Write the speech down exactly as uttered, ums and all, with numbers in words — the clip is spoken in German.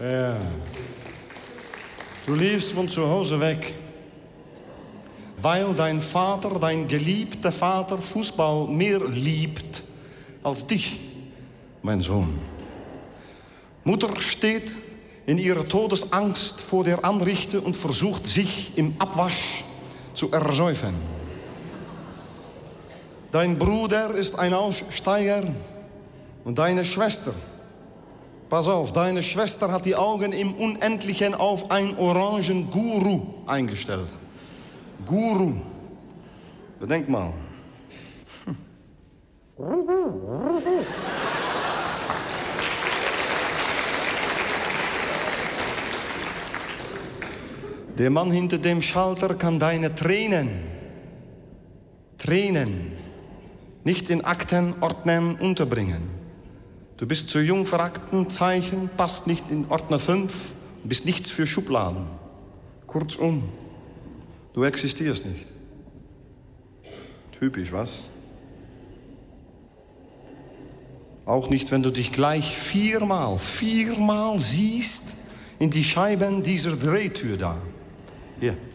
Ja. Du liefst von zu Hause weg, weil dein Vater, dein geliebter Vater, Fußball mehr liebt als dich, mein Sohn. Mutter steht in ihrer Todesangst vor der Anrichte und versucht, sich im Abwasch zu ersäufen. Dein Bruder ist ein Aussteiger und deine Schwester, pass auf, deine Schwester hat die Augen im Unendlichen auf einen orangen Guru eingestellt. Guru. Bedenk mal. Hm. Der Mann hinter dem Schalter kann deine Tränen, Tränen, nicht in Aktenordnern unterbringen. Du bist zu jung für Aktenzeichen, passt nicht in Ordner fünf, bist nichts für Schubladen. Kurzum, du existierst nicht. Typisch, was? Auch nicht, wenn du dich gleich viermal, viermal siehst in die Scheiben dieser Drehtür da. Hier.